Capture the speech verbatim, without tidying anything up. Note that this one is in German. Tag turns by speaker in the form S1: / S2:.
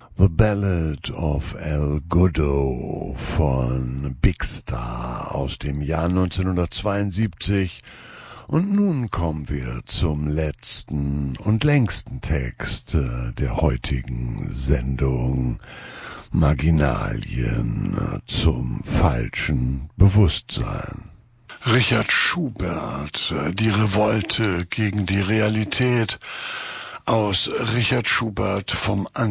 S1: The Ballad of El Goodo von Big Star aus dem Jahr neunzehnhundertzweiundsiebzig. Und nun kommen wir zum letzten und längsten Text äh, der heutigen Sendung. Marginalien äh, zum falschen Bewusstsein. Richard Schubert, äh, die Revolte gegen die Realität aus Richard Schubert vom